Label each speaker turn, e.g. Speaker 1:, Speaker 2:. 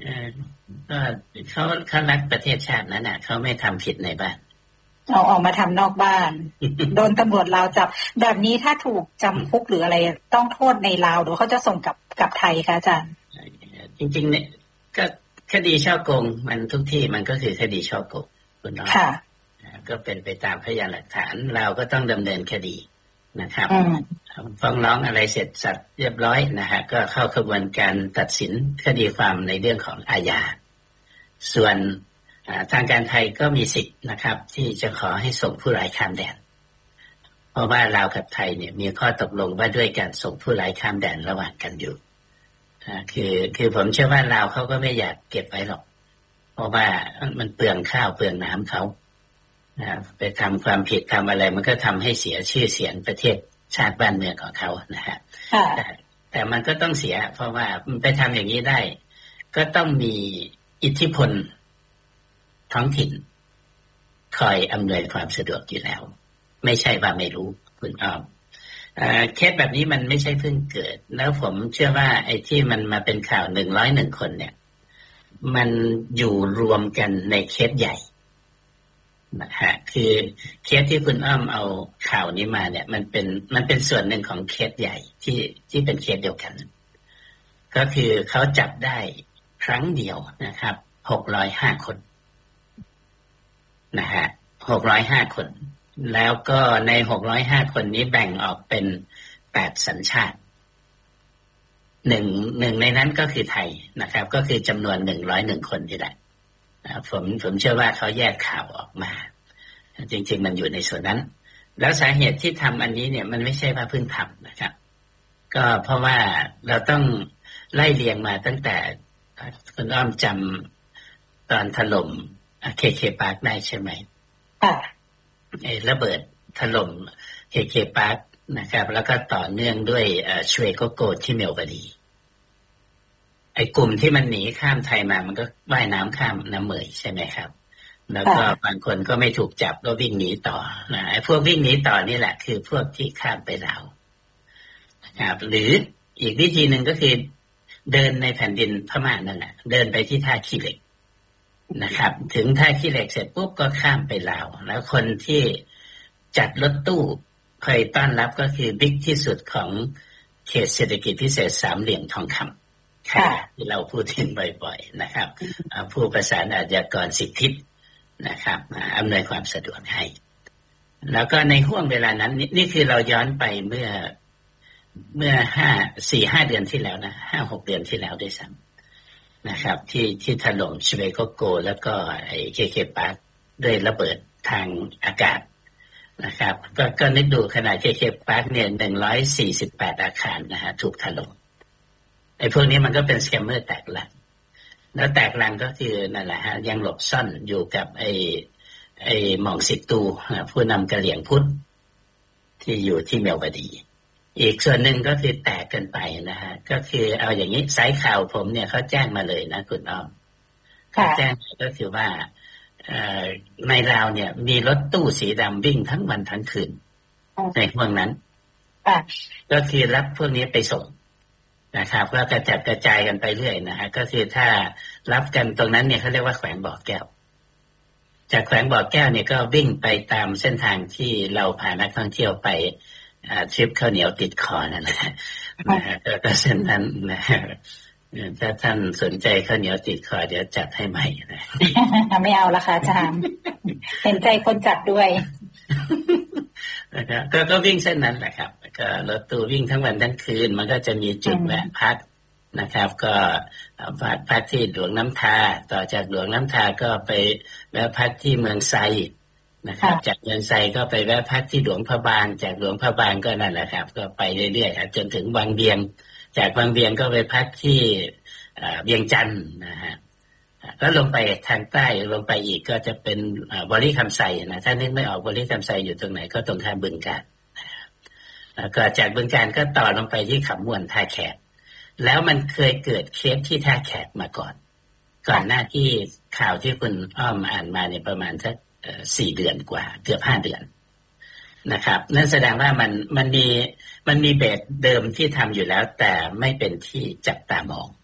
Speaker 1: เอ่อก็เขารักประเทศชาตินั้นน่ะเขาไม่ทำผิดในบ้าน
Speaker 2: เอาออกมาทำนอกบ้าน โดนตำรวจลาวจับแบบนี้ถ้าถูกจำคุกหรืออะไรต้องโทษในลาวหรือเขาจะส่งกับไทยคะอาจารย์
Speaker 1: จริงๆเนี่ยก็คดีฉ้อโกงมันทุกที่มันก็คือคดีฉ้อโกงคุณน้องก็เป็นไปตามพยานหลักฐานเราก็ต้องดำเนินคดีนะครับฟ้องร้องอะไรเสร็จสับเรียบร้อยนะฮะก็เข้ากระบวนการตัดสินคดีความในเรื่องของอาญาส่วนทางการไทยก็มีสิทธิ์นะครับที่จะขอให้ส่งผู้ร้ายข้ามแดนเพราะว่าลาวกับไทยเนี่ยมีข้อตกลงว่าด้วยการส่งผู้ร้ายข้ามแดนระหว่างกันอยู่คือผมเชื่อว่าลาวเขาก็ไม่อยากเก็บไว้หรอกเพราะว่ามันเปลืองข้าวเปลืองน้ำเขาไปทำความผิดทำอะไรมันก็ทำให้เสียชื่อเสียงประเทศชาติบ้านเมืองของเขานะฮะแต่มันก็ต้องเสียเพราะว่าไปทำอย่างนี้ได้ก็ต้องมีอิทธิพลท้องถิ่นคอยอำนวยความสะดวกอยู่แล้วไม่ใช่ว่าไม่รู้คุณอ้อมเคสแบบนี้มันไม่ใช่เพิ่งเกิดแล้วผมเชื่อว่าไอ้ที่มันมาเป็นข่าว101 คนเนี่ยมันอยู่รวมกันในเคสใหญ่นะฮะคือเคสที่คุณอ้อมเอาข่าวนี้มาเนี่ยมันเป็นส่วนหนึ่งของเคสใหญ่ที่เป็นเคสเดียวกันก็คือเขาจับได้ครั้งเดียวนะครับ605 คนนะฮะ605 คนแล้วก็ใน605 คนนี้แบ่งออกเป็น8 สัญชาติหนึ่งในนั้นก็คือไทยนะครับก็คือจำนวน101 คนนี่แหละผมเชื่อว่าเขาแยกข่าวออกมาจริงๆมันอยู่ในส่วนนั้นแล้วสาเหตุที่ทำอันนี้เนี่ยมันไม่ใช่ว่าเพิ่งทำนะครับก็เพราะว่าเราต้องไล่เรียงมาตั้งแต่คุณอ้อมจำตอนถล่มKK Park ได้ใช่ไหมระเบิดถล่มKK Park นะครับแล้วก็ต่อเนื่องด้วยชเวโกโกที่เมลบารีไอ้กลุ่มที่มันหนีข้ามไทยมามันก็ว่ายน้ำข้ามน้ำเมยใช่ไหมครับแล้วก็บางคนก็ไม่ถูกจับก็วิ่งหนีต่อนะไอ้พวกวิ่งหนีต่อนี่แหละคือพวกที่ข้ามไปลาวนะครับหรืออีกวิธีหนึ่งก็คือเดินในแผ่นดินพม่านั่นแหละเดินไปที่ท่าขี้เหล็กนะครับถึงท่าขี้เหล็กเสร็จปุ๊บก็ข้ามไปลาวแล้วคนที่จัดรถตู้คอยต้อนรับก็คือบิ๊กที่สุดของเขตเศรษฐกิจพิเศษสามเหลี่ยมทองคำที่เราพูดถึงบ่อยๆนะครับผู้ประสานอาชญากร10 ทิศนะครับอำนวยความสะดวกให้แล้วก็ในห่วงเวลานั้นนี่คือเราย้อนไปเมื่อ4-5 เดือนที่แล้วนะ 5-6 เดือนที่แล้วด้วยซ้ำนะครับที่ถล่มชเวโกโกแล้วก็ไอ้KK Parkด้วยระเบิดทางอากาศนะครับก็นึกดูขนาดKK Parkเนี่ย148 อาคารนะฮะถูกถล่มไอ้พวกนี้มันก็เป็นสแกมเมอร์แตกลังแล้วแตกลังก็คือนั่นแหละฮะยังหลบซ่อนอยู่กับไอ้หม่องสิกตูผู้นำกะเหรี่ยงพุทธที่อยู่ที่เมลบารีอีกส่วนหนึ่งก็คือแตกกันไปนะฮะก็คือเอาอย่างนี้สายข่าวผมเนี่ยเขาแจ้งมาเลยนะคุณอ้อมเขาแจ้งก็คือว่าในลาวเนี่ยมีรถตู้สีดำวิ่งทั้งวันทั้งคืนในห่วงนั้นก็คือรับพวกนี้ไปส่งนะครับก็กระจัดกระจายกันไปเรื่อยนะฮะก็คือถ้ารับกันตรงนั้นเนี่ยเขาเรียกว่าแขวงบ่อแก้วจากแขวงบ่อแก้วเนี่ยก็วิ่งไปตามเส้นทางที่เราพานักท่องเที่ยวไปทริปข้าวเหนียวติดคอนั่นแหละนะฮะก็เส้นนั้นนะถ้าท่านสนใจข้าวเหนียวติดคอเดี๋ยวจัดให้ใหม่นะ
Speaker 2: ไม่เอาละค่ะอาจารย์เห็นใจคนจัดด้วย
Speaker 1: นะครับก็วิ่งเส้นนั้นแหละครับก็รถตู้วิ่งทั้งวันทั้งคืนมันก็จะมีจุดแวะพักนะครับก็พักที่หลวงน้ำทาต่อจากหลวงน้ำทาก็ไปแวะพักที่เมืองไซนะครับจากเมืองไซก็ไปแวะพักที่หลวงพระบางจากหลวงพระบางก็นั่นแหละครับก็ไปเรื่อยๆจนถึงวังเวียงจากวังเวียงก็ไปพักที่เวียงจันทร์นะฮะแล้วลงไปทางใต้ลงไปอีกก็จะเป็นบริคำไซนะถ้านึกไม่ออกบริคำไซอยู่ตรงไหนก็ตรงข้ามบึงกาฬแล้วก็จากบึงกาฬก็ต่อลงไปที่ขำม่วนท่าแขกแล้วมันเคยเกิดเคสที่ท่าแขกมาก่อนหน้าที่ข่าวที่คุณอ้อมอ่านมาเนี่ยประมาณสัก4 เดือนกว่าเกือบ5 เดือนนะครับนั่นแสดงว่ามันมีเบสเดิมที่ทำอยู่แล้วแต่ไม่เป็นที่จับตามอง